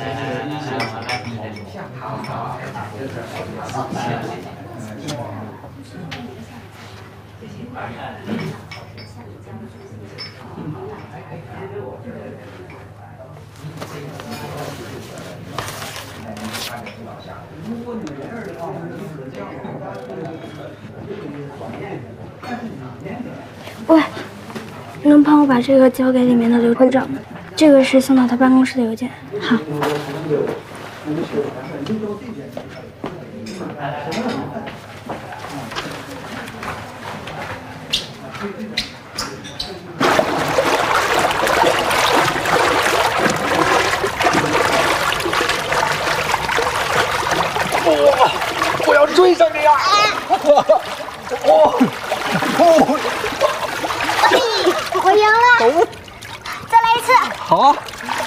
喂，你能帮我把这个交给里面的刘会长吗？这个是送到他办公室的邮件。好。 我要追上你呀！ 我赢了！再来一次。 好啊。